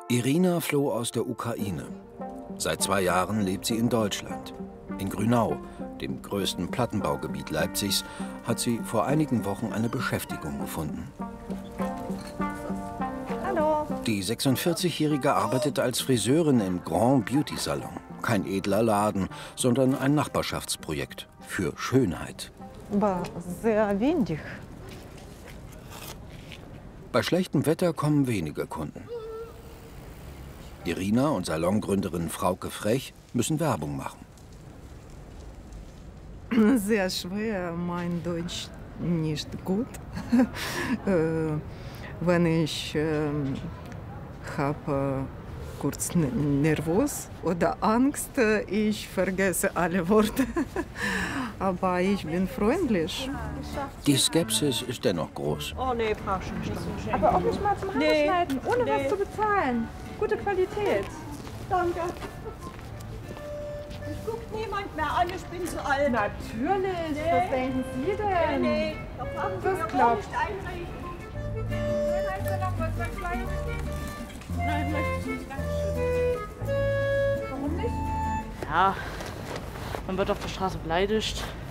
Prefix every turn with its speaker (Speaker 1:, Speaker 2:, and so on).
Speaker 1: Irina floh aus der Ukraine. Seit 2 Jahren lebt sie in Deutschland. In Grünau, dem größten Plattenbaugebiet Leipzigs, hat sie vor einigen Wochen eine Beschäftigung gefunden.
Speaker 2: Hallo.
Speaker 1: Die 46-Jährige arbeitet als Friseurin im Grand Beauty Salon. Kein edler Laden, sondern ein Nachbarschaftsprojekt für Schönheit.
Speaker 2: Aber sehr windig.
Speaker 1: Bei schlechtem Wetter kommen wenige Kunden. Irina und Salongründerin Frauke Frech müssen Werbung machen.
Speaker 2: Sehr schwer, mein Deutsch nicht gut. Wenn ich habe kurz nervös oder Angst, ich vergesse alle Worte. Aber ich bin freundlich.
Speaker 1: Die Skepsis ist dennoch groß.
Speaker 3: Oh nee, brauchst du nicht.
Speaker 4: Aber auch nicht mal zum Haare schneiden, ohne was zu bezahlen. Gute Qualität.
Speaker 3: Danke. Mich guckt niemand mehr an, ich bin zu alt.
Speaker 4: Natürlich, was denken Sie denn?
Speaker 3: Nee, da brauchen Sie
Speaker 4: Das
Speaker 3: mir gar
Speaker 4: klappt.
Speaker 3: nicht einreden.
Speaker 4: Hast du noch was beim Kleinen?
Speaker 3: Nein, möchte ich nicht.
Speaker 4: Warum nicht?
Speaker 5: Ja, man wird auf der Straße beleidigt.